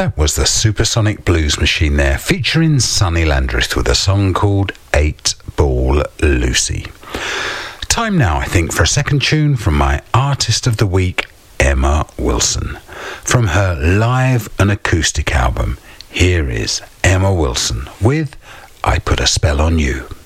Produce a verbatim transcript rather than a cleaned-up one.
That was the Supersonic Blues Machine there, featuring Sonny Landreth with a song called Eight Ball Lucy. Time now, I think, for a second tune from my Artist of the Week, Emma Wilson. From her live and acoustic album, here is Emma Wilson with I Put a Spell on You.